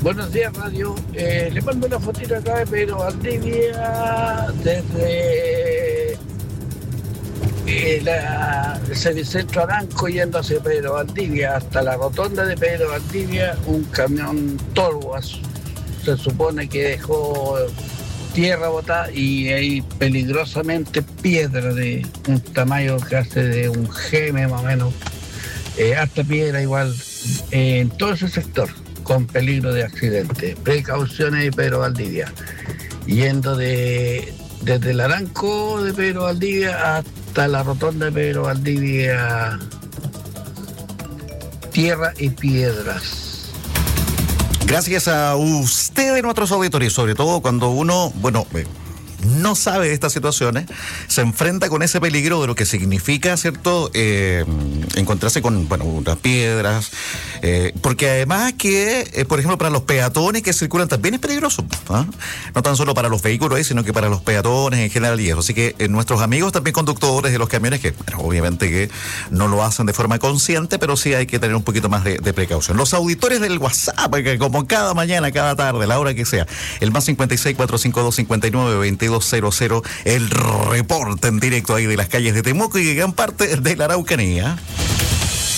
Buenos días, radio. Le mando una fotito acá de Pedro Valdivia desde el Servicentro Aranco yendo hacia Pedro Valdivia hasta la rotonda de Pedro Valdivia. Un camión Torwas se supone que dejó tierra botada y hay peligrosamente piedra de un tamaño casi de un geme más o menos. Hasta piedra igual en todo ese sector, con peligro de accidente. Precauciones de Pedro Valdivia. Yendo desde el Aranco de Pedro Valdivia hasta la rotonda de Pedro Valdivia, tierra y piedras. Gracias a ustedes, nuestros auditores, sobre todo cuando uno, no sabe de estas situaciones, se enfrenta con ese peligro de lo que significa, ¿cierto? Encontrarse con, unas piedras, porque además que, por ejemplo, para los peatones que circulan también es peligroso, ¿ah? No tan solo para los vehículos, sino que para los peatones en general y eso. Así que nuestros amigos también conductores de los camiones, que obviamente que no lo hacen de forma consciente, pero sí hay que tener un poquito más de precaución. Los auditores del WhatsApp, que como cada mañana, cada tarde, la hora que sea, el más 56-452-59-2200, el reporte en directo ahí de las calles de Temuco y gran parte de la Araucanía.